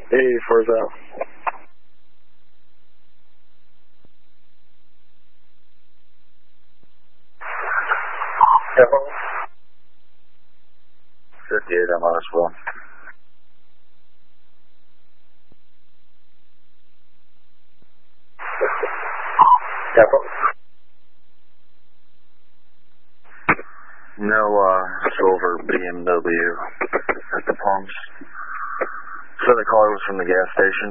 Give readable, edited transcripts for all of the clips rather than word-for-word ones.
84's out. Careful. 58, I'm on as well. Careful. No silver BMW at the pumps. So the caller was from the gas station.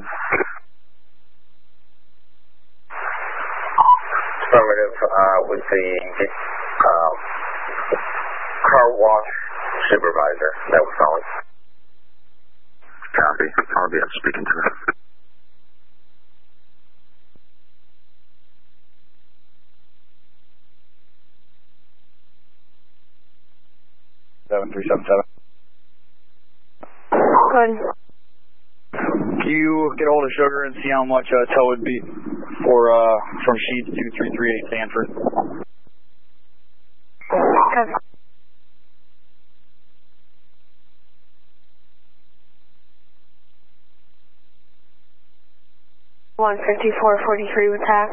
Affirmative, with the car wash supervisor that was calling. Copy. I'll be up speaking to them. 7377. Good. Can you get a hold of Sugar and see how much tow would be for from Sheets 2338 Sanford? Good. 154.43 with tax.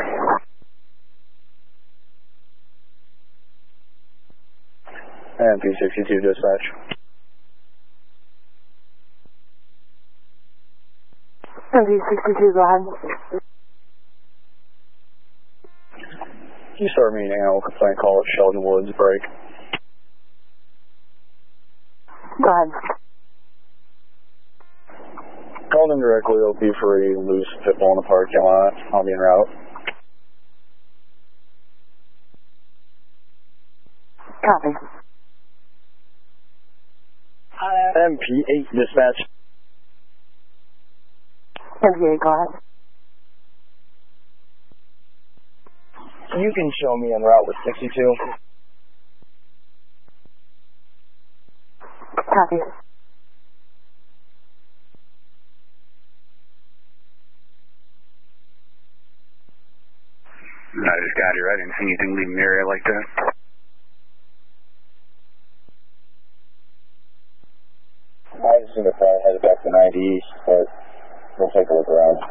And P62 dispatch. P62, go ahead. You start me an animal complaint call at Sheldon Woods break. Go ahead. Called in directly OP for a loose pit bull in the parking lot. I'll be en route. Copy. MP8 dispatch. MP8, go ahead. You can show me en route with 62. Copy. I just got here. I didn't see anything leaving the area like that. I just think they're probably headed back to 90 East, but we'll take a look around.